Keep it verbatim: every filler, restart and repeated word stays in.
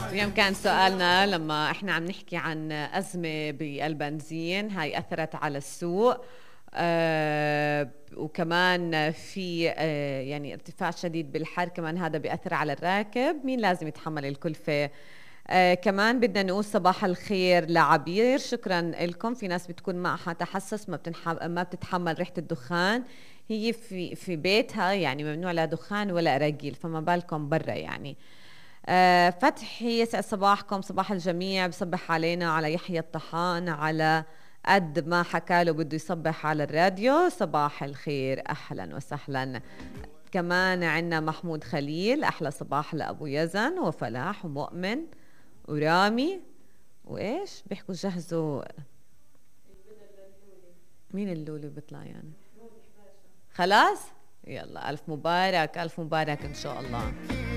اليوم كان سؤالنا لما احنا عم نحكي عن أزمة بالبنزين هاي أثرت على السوق. آه وكمان في آه يعني ارتفاع شديد بالحر كمان هذا بيأثر على الراكب، مين لازم يتحمل الكلفة؟ آه كمان بدنا نقول صباح الخير لعبير، شكرا لكم. في ناس بتكون معها تحسس ما بتنحب ما بتتحمل ريحة الدخان، هي في في بيتها يعني ممنوع لا دخان ولا رجيل، فما بالكم برا يعني. آه فتحي يسعد صباحكم، صباح الجميع. بصبح علينا على يحيى الطحان، على قد ما حكى له بده يصبح على الراديو. صباح الخير، أهلا وسهلا. كمان عنا محمود خليل، أحلى صباح لأبو يزن وفلاح ومؤمن ورامي. وإيش بيحكوا جهزوا مين اللولي بيطلع يعني؟ خلاص، يلا ألف مبارك، ألف مبارك إن شاء الله.